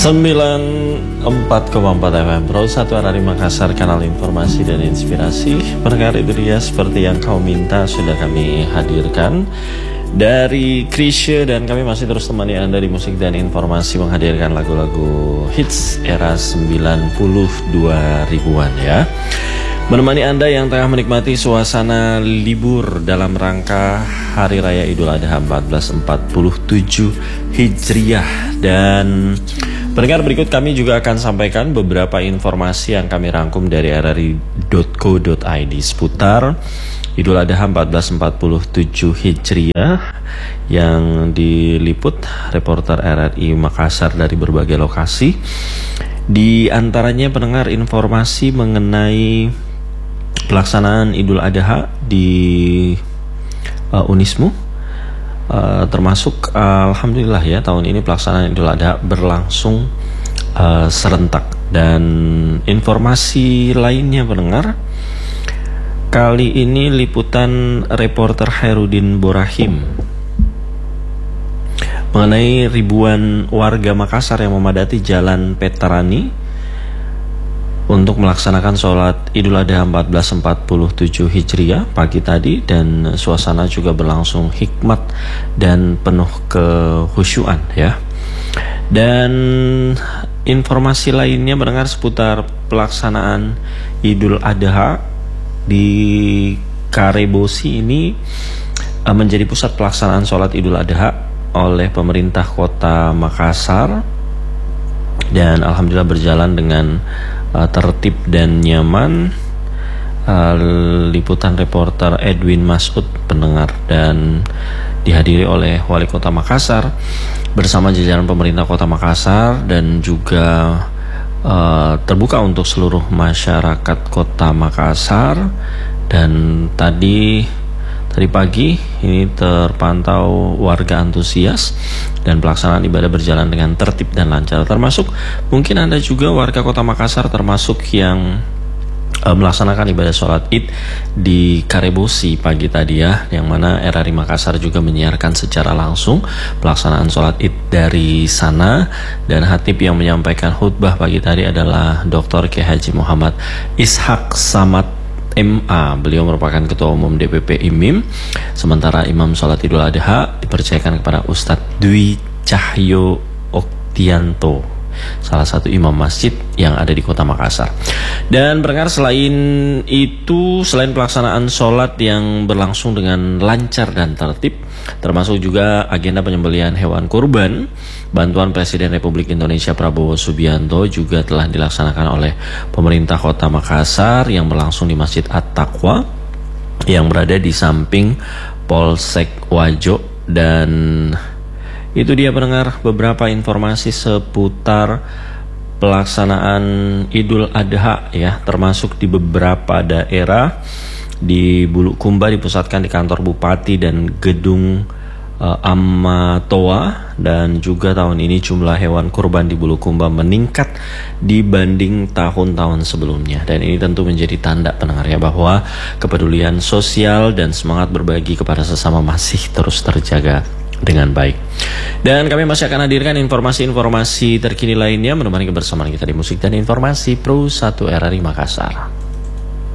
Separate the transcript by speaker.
Speaker 1: 94,4 FM Pro 1 RRI Makassar, kanal informasi dan inspirasi. Pendengar, itu dia seperti yang kau minta sudah kami hadirkan dari Krisye, dan kami masih terus temani Anda di musik dan informasi, menghadirkan lagu-lagu hits era 92-ribuan ya. Menemani Anda yang tengah menikmati suasana libur dalam rangka Hari Raya Idul Adha 1447 Hijriah. Dan pendengar, berikut kami juga akan sampaikan beberapa informasi yang kami rangkum dari rri.co.id seputar Idul Adha 1447 Hijriah yang diliput reporter RRI Makassar dari berbagai lokasi. Di antaranya, pendengar, informasi mengenai pelaksanaan Idul Adha di Unismu, termasuk alhamdulillah ya, tahun ini pelaksanaan Idul Adha berlangsung serentak. Dan informasi lainnya, pendengar, kali ini liputan reporter Hairudin Borahim mengenai ribuan warga Makassar yang memadati Jalan Petarani untuk melaksanakan sholat Idul Adha 1447 Hijriah pagi tadi, dan suasana juga berlangsung hikmat dan penuh kehusyuan ya. Dan informasi lainnya, mendengar, seputar pelaksanaan Idul Adha di Karebosi ini menjadi pusat pelaksanaan sholat Idul Adha oleh pemerintah kota Makassar, dan alhamdulillah berjalan dengan tertib dan nyaman. Liputan reporter Edwin Masud, pendengar, dan dihadiri oleh Wali Kota Makassar bersama jajaran pemerintah Kota Makassar, dan juga terbuka untuk seluruh masyarakat Kota Makassar. Dan tadi pagi ini terpantau warga antusias dan pelaksanaan ibadah berjalan dengan tertib dan lancar. Termasuk mungkin Anda juga warga Kota Makassar, termasuk yang melaksanakan ibadah sholat id di Karebosi pagi tadi ya, yang mana RRI Makassar juga menyiarkan secara langsung pelaksanaan sholat id dari sana. Dan khatib yang menyampaikan khutbah pagi tadi adalah Dr. Kiai Haji Muhammad Ishak Samad MA. Beliau merupakan Ketua Umum DPP IMIM, sementara Imam Sholat Idul Adha dipercayakan kepada Ustadz Dwi Cahyo Oktianto, salah satu imam masjid yang ada di Kota Makassar. Dan pendengar, selain itu, selain pelaksanaan sholat yang berlangsung dengan lancar dan tertib, termasuk juga agenda penyembelihan hewan kurban, bantuan Presiden Republik Indonesia Prabowo Subianto juga telah dilaksanakan oleh pemerintah Kota Makassar yang berlangsung di Masjid At-Taqwa yang berada di samping Polsek Wajo. Dan itu dia, pendengar, beberapa informasi seputar pelaksanaan Idul Adha ya, termasuk di beberapa daerah. Di Bulukumba dipusatkan di kantor Bupati dan Gedung Amatoa, dan juga tahun ini jumlah hewan kurban di Bulukumba meningkat dibanding tahun-tahun sebelumnya. Dan ini tentu menjadi tanda, pendengar ya, bahwa kepedulian sosial dan semangat berbagi kepada sesama masih terus terjaga dengan baik. Dan kami masih akan hadirkan informasi-informasi terkini lainnya menemani kebersamaan kita di musik dan informasi Pro 1 RRI Makassar.